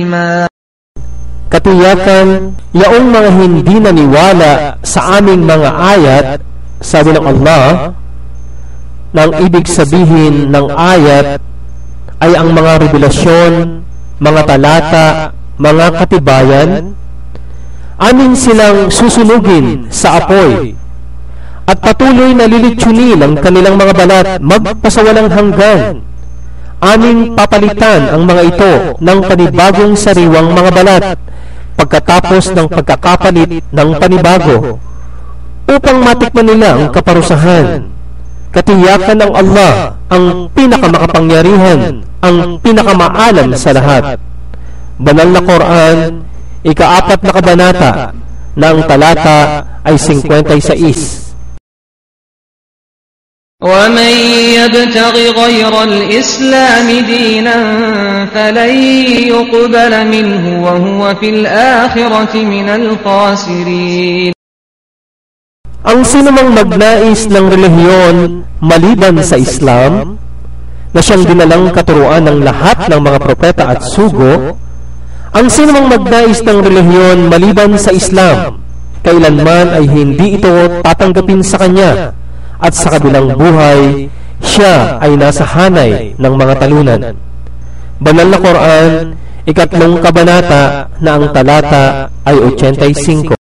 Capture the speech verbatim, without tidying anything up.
Katiyakan, yaong mga hindi naniwala sa aming mga ayat, sabi ng Allah, nang ibig sabihin ng ayat ay ang mga revelasyon, mga talata, mga katibayan, amin silang susunugin sa apoy at patuloy na lilitsunin ang kanilang mga balat magpasawalang hanggan. Aming papalitan ang mga ito ng panibagong sariwang mga balat pagkatapos ng pagkakapalit ng panibago upang matikman nila ang kaparusahan. Katiyakan ng Allah ang pinakamakapangyarihan, ang pinakamaalam sa lahat. Banal na Quran, ika-apat na kabanata, na ang talata ay fifty-six. وَمَنْ يَبْتَغِ غَيْرَ الْإِسْلَامِ دِينًا فَلَنْ يُقْبَلَ مِنْهُ وَهُوَ فِي الْآخِرَةِ مِنَ الْخَاسِرِينَ. Ang sinumang magnais ng relihiyon maliban sa Islam, na siyang dinalang katuruan ng lahat ng mga propeta at sugo, ang sinumang magnais ng relihiyon maliban sa Islam, kailanman ay hindi ito tatanggapin sa kanya, at sa kabilang buhay, siya ay nasa hanay ng mga talunan. Banal na Quran, ikatlong kabanata, na ang talata ay eighty-five.